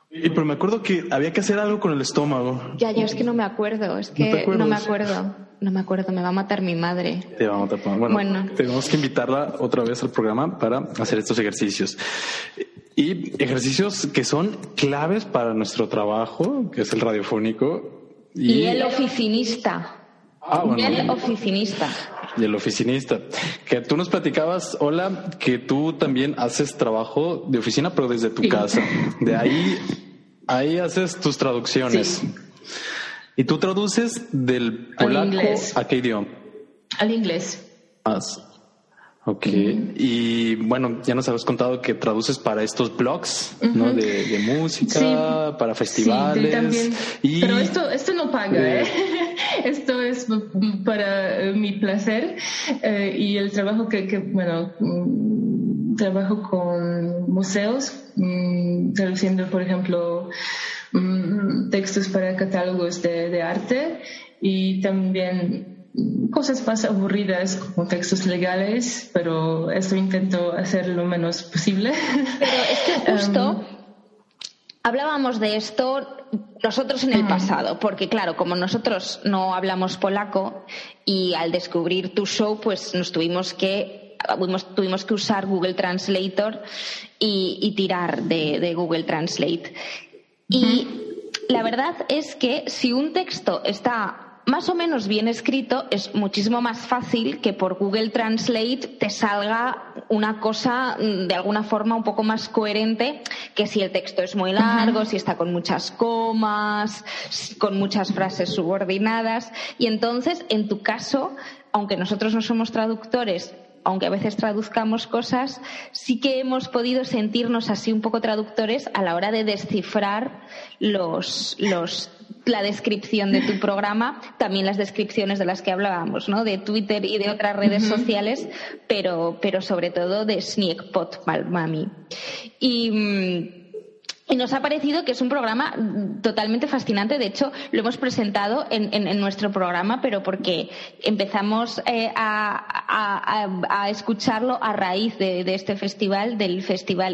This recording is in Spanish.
Pero me acuerdo que había que hacer algo con el estómago. Ya, es que no me acuerdo, no me acuerdo, me va a matar mi madre. Te va a matar. Bueno, tenemos que invitarla otra vez al programa para hacer estos ejercicios. Y ejercicios que son claves para nuestro trabajo, que es el radiofónico. Y el oficinista. El oficinista. Y el oficinista. Que tú nos platicabas, Ola, que tú también haces trabajo de oficina, pero desde tu casa. De ahí haces tus traducciones. Sí. ¿Y tú traduces del polaco a qué idioma? Al inglés. Ok. Y bueno, ya nos habías contado que traduces para estos blogs, ¿no? De música, para festivales. Sí, también. Pero esto no paga, Esto es para mi placer y el trabajo trabajo con museos, traduciendo, por ejemplo, textos para catálogos de arte y también cosas más aburridas como textos legales, pero esto intento hacer lo menos posible. Pero es que justo hablábamos de esto nosotros en el pasado, porque claro, como nosotros no hablamos polaco y al descubrir tu show, pues tuvimos que usar Google Translator y tirar de Google Translate. Y la verdad es que si un texto está más o menos bien escrito, es muchísimo más fácil que por Google Translate te salga una cosa de alguna forma un poco más coherente que si el texto es muy largo, si está con muchas comas, con muchas frases subordinadas. Y entonces, en tu caso, aunque nosotros no somos traductores, aunque a veces traduzcamos cosas, sí que hemos podido sentirnos así un poco traductores a la hora de descifrar la descripción de tu programa, también las descripciones de las que hablábamos, ¿no? De Twitter y de otras redes sociales, pero sobre todo de Sniegpot Mami. Y nos ha parecido que es un programa totalmente fascinante. De hecho, lo hemos presentado en nuestro programa, pero porque empezamos a escucharlo a raíz de este festival, del Festival